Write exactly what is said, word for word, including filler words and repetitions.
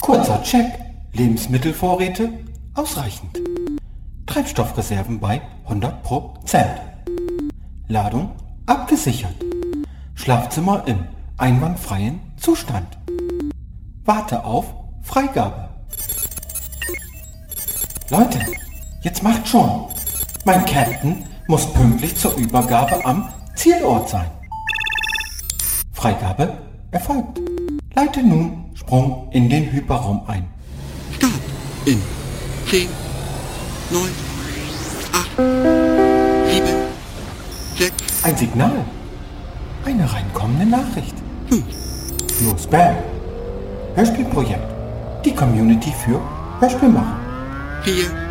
Kurzer Check. Lebensmittelvorräte ausreichend. Treibstoffreserven bei hundert Prozent. Ladung abgesichert. Schlafzimmer im einwandfreien Zustand. Warte auf Freigabe. Leute, jetzt macht schon. Mein Captain muss pünktlich zur Übergabe am Zielort sein. Freigabe erfolgt. Leite nun Sprung in den Hyperraum ein. Start in zehn, neun, acht, sieben, sechs. Ein Signal. Eine reinkommende Nachricht. Hm. Nur Spam. Hörspielprojekt. Die Community für Hörspielmacher. vier,